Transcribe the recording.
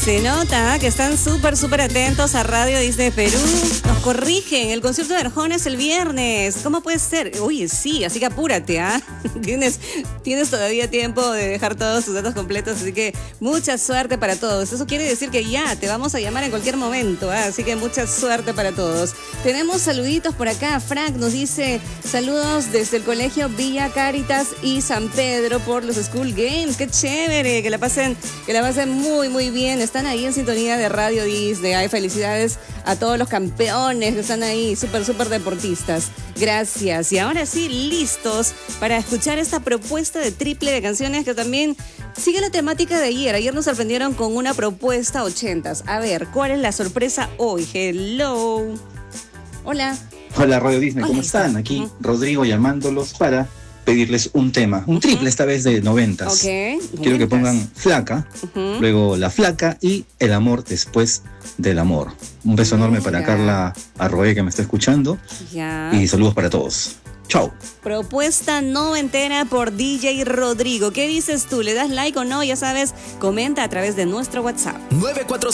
Se nota que están súper atentos a Radio Disney Perú. Nos corrigen, el concierto de Arjona es el viernes. ¿Cómo puede ser? Oye, sí, así que apúrate, ¿ah? Tienes todavía tiempo de dejar todos tus datos completos, así que mucha suerte para todos. Eso quiere decir que ya te vamos a llamar en cualquier momento, ¿ah? Así que mucha suerte para todos. Tenemos saluditos por acá. Frank nos dice saludos desde el colegio Villa Caritas y San Pedro por los School Games. ¡Qué chévere! Que la pasen muy bien. Están ahí en sintonía de Radio Disney. Ay, felicidades a todos los campeones que están ahí, súper deportistas. Gracias. Y ahora sí, listos para escuchar esta propuesta de triple de canciones que también sigue la temática de ayer. Ayer nos sorprendieron con una propuesta 80s. A ver, ¿cuál es la sorpresa hoy? Hello. Hola. Hola Radio Disney, ¿cómo están? Aquí Rodrigo llamándolos para pedirles un tema, un triple esta vez de 90s. Okay. Quiero que pongan Flaca, luego La Flaca y El amor después del amor. Un beso enorme para Carla Arroé que me está escuchando y saludos para todos. Chao. Propuesta noventera por DJ Rodrigo. ¿Qué dices tú? ¿Le das like o no? Ya sabes, comenta a través de nuestro WhatsApp. 947